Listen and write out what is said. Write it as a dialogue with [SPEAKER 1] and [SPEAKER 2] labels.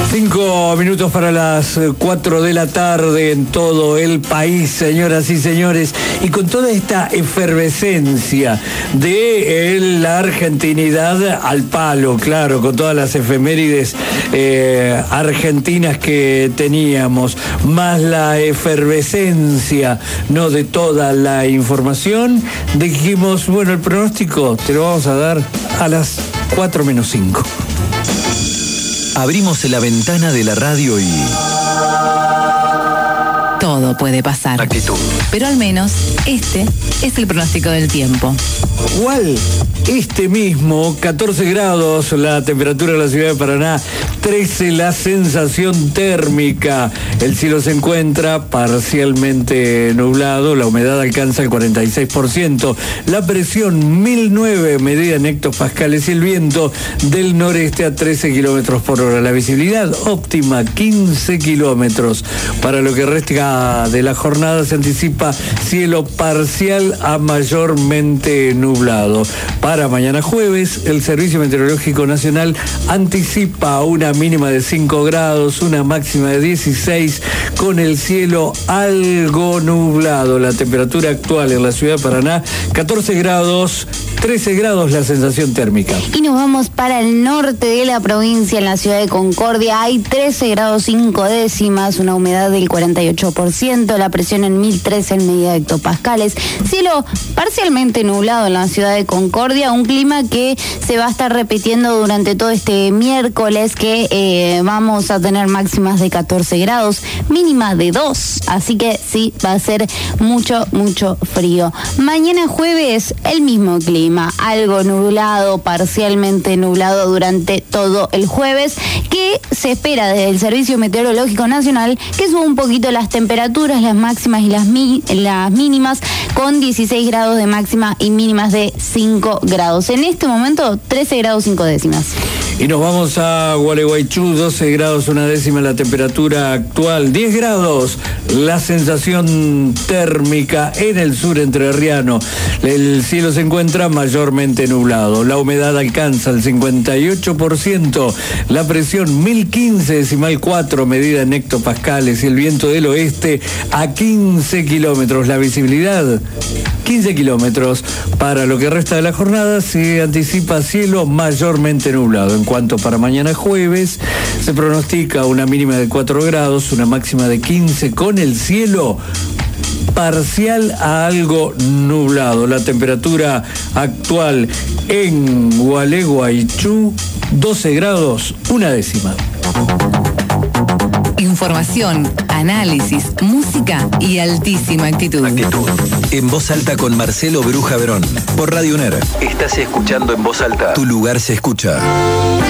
[SPEAKER 1] 5 minutos para las 4 de la tarde en todo el país, señoras y señores, y con toda esta efervescencia de la argentinidad al palo, claro, con todas las efemérides argentinas que teníamos, más la efervescencia, no, de toda la información, dijimos, bueno, el pronóstico te lo vamos a dar a las 4 menos 5.
[SPEAKER 2] Abrimos la ventana de la radio y...
[SPEAKER 3] todo puede pasar.
[SPEAKER 2] Actitud.
[SPEAKER 3] Pero al menos este es el pronóstico del tiempo.
[SPEAKER 1] ¿Cuál? Este mismo, 14 grados la temperatura de la ciudad de Paraná, 13 la sensación térmica. El cielo se encuentra parcialmente nublado, la humedad alcanza el 46%, la presión 1009 medida en hectopascales y el viento del noreste a 13 kilómetros por hora. La visibilidad óptima 15 kilómetros. Para lo que resta de la jornada se anticipa cielo parcial a mayormente nublado. Para mañana jueves, el Servicio Meteorológico Nacional anticipa una mínima de 5 grados, una máxima de 16, con el cielo algo nublado. La temperatura actual en la ciudad de Paraná, 14 grados, 13 grados la sensación térmica.
[SPEAKER 4] Y nos vamos para el norte de la provincia, en la ciudad de Concordia. Hay 13 grados 5 décimas, una humedad del 48%, la presión en 1013 en medida de hectopascales. Cielo parcialmente nublado en la ciudad de Concordia, un clima que se va a estar repitiendo durante todo este miércoles, que vamos a tener máximas de 14 grados, mínima de 2, así que sí, va a ser mucho frío. Mañana jueves, el mismo clima, algo nublado, parcialmente nublado durante todo el jueves, que se espera desde el Servicio Meteorológico Nacional que suba un poquito las temperaturas, las máximas y las mínimas, con 16 grados de máxima y mínimas de 5 grados. En este momento, 13 grados 5 décimas.
[SPEAKER 1] Y nos vamos a Gualeguaychú, 12 grados 1 décima la temperatura actual, 10 grados la sensación térmica en el sur entrerriano. El cielo se encuentra mayormente nublado, la humedad alcanza el 58%, la presión 1015,4 medida en hectopascales y el viento del oeste a 15 kilómetros, la visibilidad 15 kilómetros. Para lo que resta de la jornada se anticipa cielo mayormente nublado. En cuanto para mañana jueves, se pronostica una mínima de 4 grados, una máxima de 15, con el cielo parcial a algo nublado. La temperatura actual en Gualeguaychú, 12 grados 1 décima.
[SPEAKER 3] Información, análisis, música y altísima actitud.
[SPEAKER 2] En Voz Alta con Marcelo Bruja Verón. Por Radio UNER. Estás escuchando En Voz Alta. Tu lugar se escucha.